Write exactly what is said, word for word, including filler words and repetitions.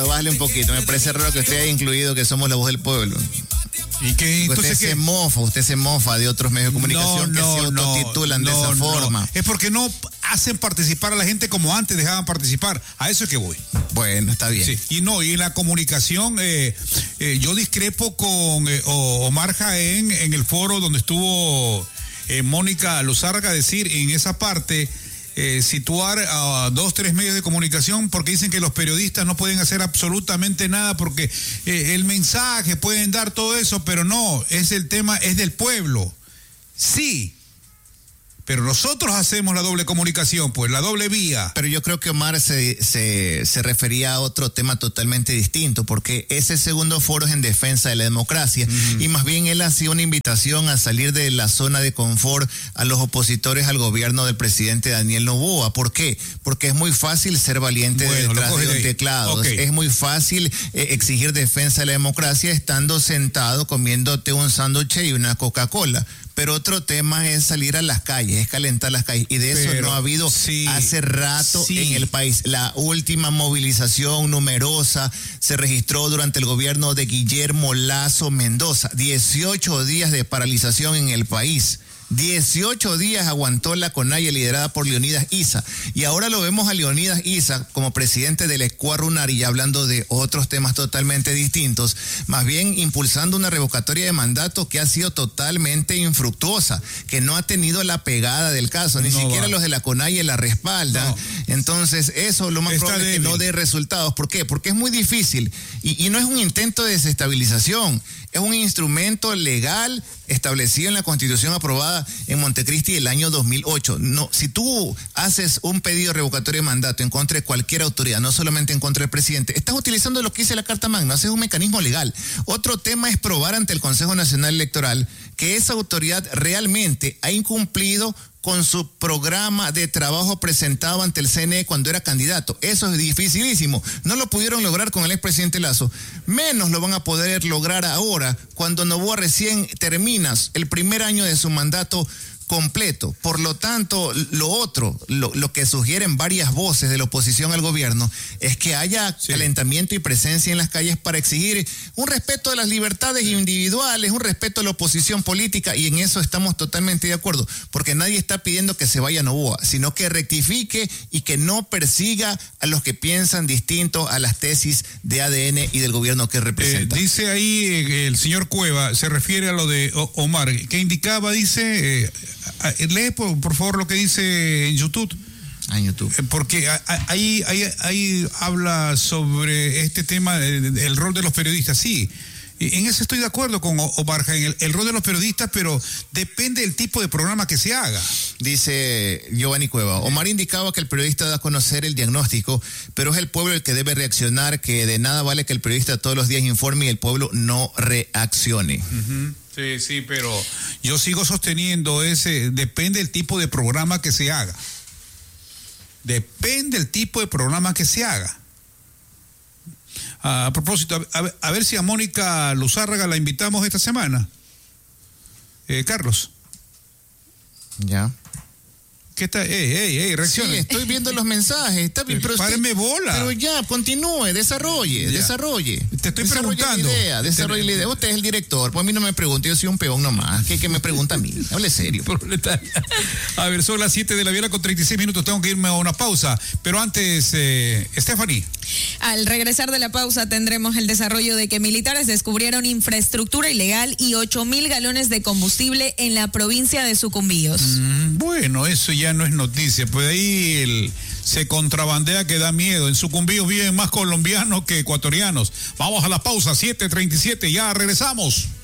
Bájale un poquito, me parece raro que usted haya incluido que somos la voz del pueblo. ¿Y que entonces usted qué? se mofa, usted se mofa de otros medios de comunicación no, que se no, autotitulan no, de esa no. forma. Es porque no hacen participar a la gente como antes dejaban participar. A eso es que voy. Bueno, está bien. Sí. Y no, y en la comunicación, eh, eh, yo discrepo con eh, Omar Jaén en el foro donde estuvo eh, Mónica Luzárraga, decir en esa parte. Eh, situar a dos, tres medios de comunicación porque dicen que los periodistas no pueden hacer absolutamente nada porque eh, el mensaje, pueden dar todo eso, pero no, es el tema, es del pueblo. Sí, pero nosotros hacemos la doble comunicación, pues, la doble vía. Pero yo creo que Omar se, se, se refería a otro tema totalmente distinto, porque ese segundo foro es en defensa de la democracia, uh-huh. y más bien él hacía una invitación a salir de la zona de confort a los opositores al gobierno del presidente Daniel Noboa. ¿Por qué? Porque es muy fácil ser valiente bueno, detrás de un teclado. Okay. Es muy fácil eh, exigir defensa de la democracia estando sentado comiéndote un sándwich y una Coca-Cola. Pero otro tema es salir a las calles, es calentar las calles. Y de eso Pero, no ha habido sí, hace rato sí. en el país. La última movilización numerosa se registró durante el gobierno de Guillermo Lasso Mendoza. dieciocho días de paralización en el país. dieciocho días aguantó la CONAIE liderada por Leonidas Issa. Y ahora lo vemos a Leonidas Issa como presidente del Escuarunari, y hablando de otros temas totalmente distintos, más bien impulsando una revocatoria de mandato que ha sido totalmente infructuosa, que no ha tenido la pegada del caso, ni no siquiera va. Los de la CONAIE la respaldan. No. Entonces, eso lo más Está probable débil. Es que no dé resultados. ¿Por qué? Porque es muy difícil y, y no es un intento de desestabilización, es un instrumento legal establecido en la Constitución aprobada en Montecristi el año dos mil ocho. No, si tú haces un pedido revocatorio de mandato en contra de cualquier autoridad, no solamente en contra del presidente, estás utilizando lo que dice la Carta Magna, haces un mecanismo legal. Otro tema es probar ante el Consejo Nacional Electoral que esa autoridad realmente ha incumplido con su programa de trabajo presentado ante el C N E cuando era candidato. Eso es dificilísimo. No lo pudieron lograr con el expresidente Lasso. Menos lo van a poder lograr ahora, cuando Noboa recién termina el primer año de su mandato completo. Por lo tanto, lo otro, lo, lo que sugieren varias voces de la oposición al gobierno, es que haya sí. calentamiento y presencia en las calles para exigir un respeto de las libertades individuales, un respeto a la oposición política, y en eso estamos totalmente de acuerdo, porque nadie está pidiendo que se vaya Noboa, sino que rectifique y que no persiga a los que piensan distinto a las tesis de A D N y del gobierno que representa. Eh, dice ahí eh, el señor Cueva, se refiere a lo de o- Omar, que indicaba, dice... Eh, lee por, por favor lo que dice en YouTube. Ah, en YouTube. Porque ahí, ahí, ahí habla sobre este tema, el, el rol de los periodistas. Sí, en eso estoy de acuerdo con Omar Jaén, el, el rol de los periodistas, pero depende del tipo de programa que se haga. Dice Giovanni Cueva, Omar indicaba que el periodista da a conocer el diagnóstico, pero es el pueblo el que debe reaccionar, que de nada vale que el periodista todos los días informe y el pueblo no reaccione. Uh-huh. Sí, sí, pero yo sigo sosteniendo ese, depende del tipo de programa que se haga. Depende del tipo de programa que se haga. A propósito, a, a, a ver si a Mónica Luzárraga la invitamos esta semana. Eh, Carlos. Ya. ¿Qué está? Ey, ey, ey, reaccione. Sí, estoy viendo los mensajes. Está bien, pero páreme bola. Pero ya, continúe, desarrolle, ya. desarrolle. Te estoy desarrolle preguntando. La idea, desarrolle la idea. Usted es el director, pues a mí no me pregunte, yo soy un peón nomás. ¿Qué, qué me pregunta a mí? Hable serio. A ver, son las siete de la mañana con treinta y seis minutos, tengo que irme a una pausa. Pero antes, eh, Stephanie. Al regresar de la pausa tendremos el desarrollo de que militares descubrieron infraestructura ilegal y ocho mil galones de combustible en la provincia de Sucumbíos. Mm, bueno, eso ya no es noticia, pues ahí el, se contrabandea que da miedo. En Sucumbíos viven más colombianos que ecuatorianos. Vamos a la pausa, siete treinta y siete, ya regresamos.